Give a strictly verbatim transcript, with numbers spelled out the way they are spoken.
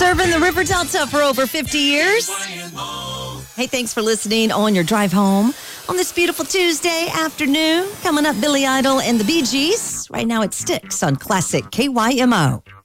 Serving the River Delta for over fifty years. Hey, thanks for listening on your drive home on this beautiful Tuesday afternoon. Coming up, Billy Idol and the Bee Gees. Right now it sticks on Classic K Y M O.